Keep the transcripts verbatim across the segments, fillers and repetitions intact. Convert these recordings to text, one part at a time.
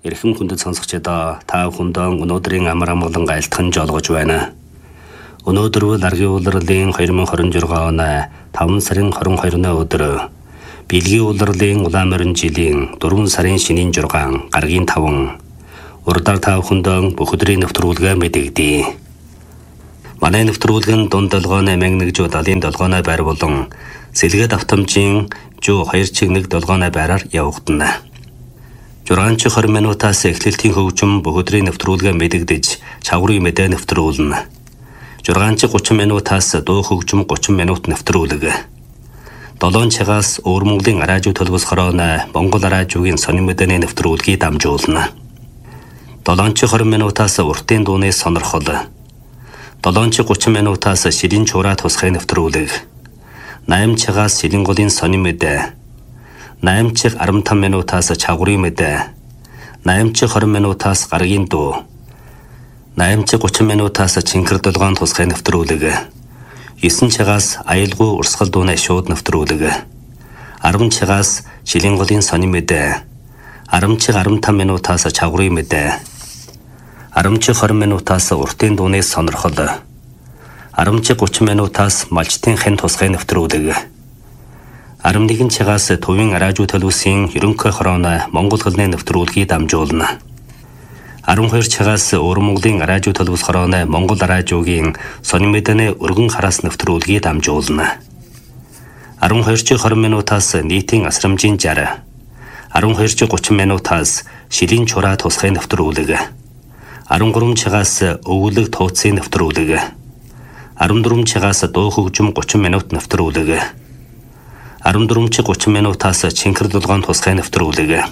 Эрхэм хүндэт сонсогчдоо та бүхэндээ өнөөдрийн амар амгалан айлтхан жолгож байна. Өнөөдөр бол аргийн улирлын two thousand twenty-six оны five сарын twenty-two-ны өдөр Билгийн улирлын улаан морин жилийн four сарын шинийн жургаан гаргийн five урдаар та бүхэндээ бүх өдрийн нэвтрүүлгээ мэдэгдэе. Манай нэвтрүүлэг нь дунд долгооны one oh one долгооны байр болон сэлгээд автомжийн two two долгооны байраар явагдана. Жургаанч twenty минутаас эхлэлтийн хөгжим бүх өдрийн нэвтрүүлгээ мэдэгдэж чаврын мэдээ нэвтрүүлнэ. Жургаанч thirty минутаас дуу хөгжим thirty минут нэвтрүүлэг. seven цагаас Өвөр Монголын радио төлөвлөс хорооны Монгол радиогийн сонин мэдээний нэвтрүүлгийг дамжуулна. seven twenty минутаас уртын дууны сонирхол. seven thirty минутаас ширийн чураа тусгай нэвтрүүлэг. eight цагаас шилэн голын сонин мэдээ. eight fifty минутаас чаврын мэдээ. eight twenty минутаас гаргийн дуу. eight thirty минутаас чинкэр долгоон тусгай нэвтрүүлэг. nine цагаас аюулгүй урсгал дууны шууд нэвтрүүлэг. ten цагаас шилэн голын сонин мэдээ. ten fifty минутаас чаврын мэдээ. ten twenty минутаас уртын дууны сонирхол. ten thirty минутаас малчтын хэн тусгай нэвтрүүлэг. eleven цагаас төвийн радио төлөвлөсийн ерөнхий хорооны Монгол хэлний нэвтрүүлгийг дамжуулна. twelve цагаас Өвөр Монголын радио төлөвлөс хорооны Монгол радиогийн сонин мэдээний өргөн хараас нэвтрүүлгийг дамжуулна. twelve twenty минутаас нийтийн асрамжийн sixty. twelve thirty минутаас шилийн чураа тусгай нэвтрүүлэг. thirteen цагаас өвлөг тууцын нэвтрүүлэг. fourteen цагаас дуу хөгжим thirty минут нэвтрүүлэг. fourteen thirty минутаас чинкэр долгоон тусгай нэвтрүүлэг.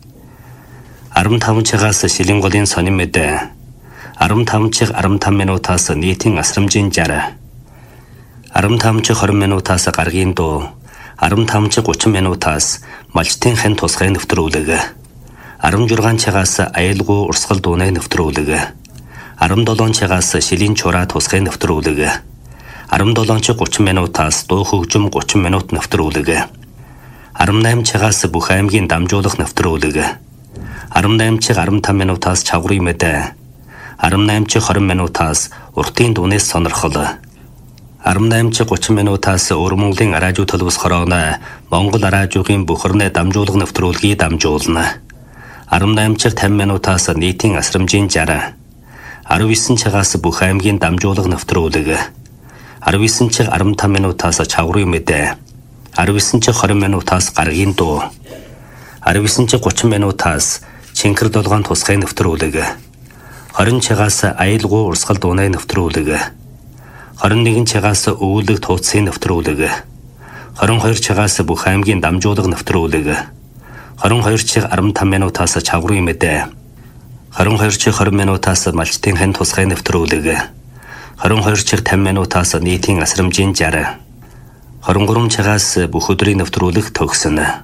fifteen цагаас шилэн голын сонин мэдээ. fifteen fifty минутаас нийтийн асрамжийн sixty. fifteen twenty минутаас гаргийн дуу. fifteen thirty минутаас малчтын хэн тусгай нэвтрүүлэг. sixteen цагаас аюулгүй урсгал дууны нэвтрүүлэг. seventeen цагаас шилийн чураа тусгай нэвтрүүлэг. seventeen thirty минутаас дуу хөгжим thirty минут нэвтрүүлэг. eighteen цагаас бүх аймгийн дамжуулах нэвтрүүлэг. eighteen fifty минутаас чаврын мэдээ. eighteen twenty минутаас уртын дууны сонирхол. eighteen thirty минутаас Өвөр Монголын радио төлөвлөс хорооны Монгол радиогийн бүхэрнээ дамжуулах нэвтрүүлгийг дамжуулна. eighteen fifty минутаас нийтийн асрамжийн sixty. nineteen цагаас бүх аймгийн дамжуулах нэвтрүүлэг. nineteen fifty минутаас чаврын мэдээ. nineteen twenty минутаас гаргийн дуу. nineteen thirty минутаас чинкэр долгоон тусгай нэвтрүүлэг. twenty цагаас аюулгүй урсгал дууны нэвтрүүлэг. twenty-one цагаас өвлөг тууцын нэвтрүүлэг. twenty-two цагаас бүх аймгийн дамжуулах нэвтрүүлэг. twenty-two fifty минутаас чаврын мэдээ. twenty-two twenty минутаас малчтын хэн тусгай нэвтрүүлэг. twenty-two fifty минутаас нийтийн асрамжийн sixty. twenty-three цагаас бүх өдрийн нэвтрүүлэг төгснө.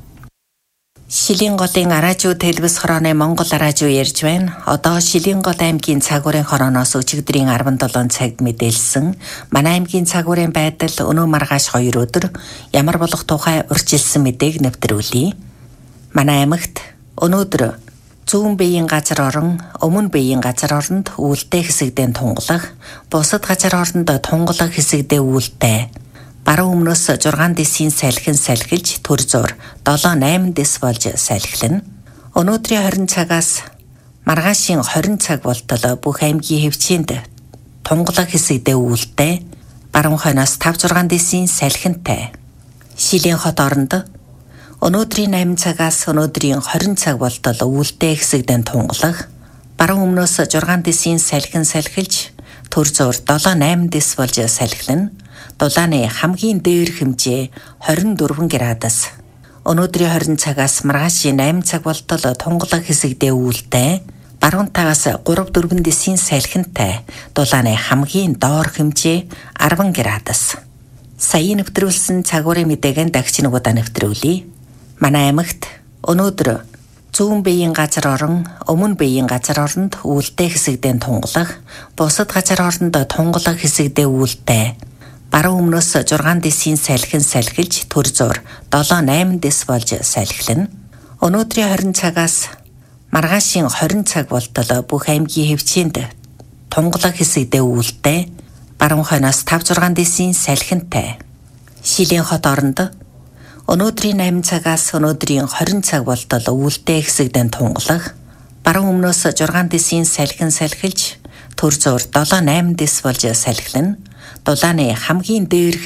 Шилийн голын радио телевиз хорооны Монгол радио ярьж байна. Одоо Шилийн гол аймгийн цагуурын хорооноос өчигдрийн seventeen цагт мэдээлсэн манай аймгийн цагуурын байдал өнөө маргааш two өдөр ямар болох тухай урьдчилсан мэдээг нэвтрүүлье. Манай аймагт өнөөдөр зүүн биеийн газар орон, өмнө биеийн газар оронд үүлтэй хэсэгдээ тунгалах, бусад газар оронд тунгалах хэсэгдээ үүлтэй. Баруун өмнөөс six дисийн салхин салхилж төр зур seven eight дис болж салхилна. Өнөөдрийн twenty цагаас маргаашийн twenty цаг болтол бүх аймгийн хэвчээнд тунгалах хэсэгдээ үүлтэй. Баруун хойноос five six дисийн салхинтай. Шилийн хот оронд өнөөдрийн eight цагаас өнөөдрийн twenty цаг болтол үүлтэй хэсэгдээ тунгалах. Баруун өмнөөс six дисийн салхин салхилж төр зур seven eight дис болж салхилна. Дулааны хамгийн дээр хэмжээ twenty-four градус. Өнөөдрийн twenty цагаас маргаашийн eight цаг болтол тунгалаг хэсэгдээ үүлтэй. Баруун тагаас three four дисийн салхинтай. Дулааны хамгийн доор хэмжээ ten градус. Сая нэвтрүүлсэн цагуурын мэдээг дахиж нэг удаа нэвтрүүлье. Манай аймагт өнөөдөр зүүн биеийн газар орон, өмнө биеийн газар оронд үүлтэй хэсэгдээ тунгалах, бусад газар оронд тунгалаг хэсэгдээ үүлтэй. Баруун өмнөөс six дисийн салхин салхилж төр зур seven eight дис болж салхилна. Өнөөдрийн twenty цагаас Маргаашийн хорин цаг болтол бүх аймгийн хэвчээнд тунгалаг хэсэгдээ үүлтэй баруун хойноос тавь зургаан дэсийн салхинтай. Шилийн хот оронд өнөөдрийн амин цагаас өнөөдрийн хорин цаг болтол үүлтэй хэсэгдэн тунгалаг баруун өмнөөс зургаан дэсийн салхин салхилж төр зур долоо найман дэс болж салхилна. Дулааны хамгийн дээрх